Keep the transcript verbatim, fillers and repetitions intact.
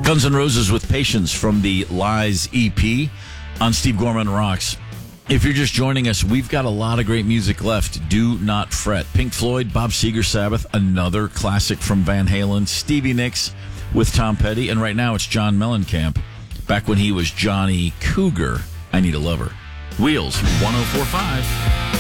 Guns N' Roses with Patience from the Lies E P on Steve Gorman Rocks. If you're just joining us, we've got a lot of great music left. Do not fret. Pink Floyd, Bob Seger, Sabbath, another classic from Van Halen, Stevie Nicks with Tom Petty, and right now it's John Mellencamp, back when he was Johnny Cougar, I Need a Lover. Wheels, one oh four point five.